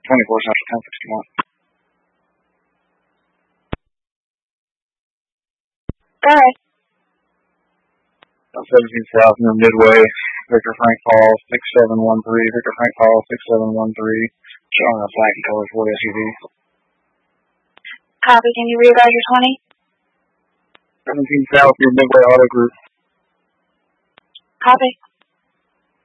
24 Central 1061. Alright. 17 South near Midway, Victor Frank Hall 6713, Victor Frank Hall 6713, showing a black and color Ford SUV. Copy, can you readvise your 20? 17 South near Midway Auto Group. Copy.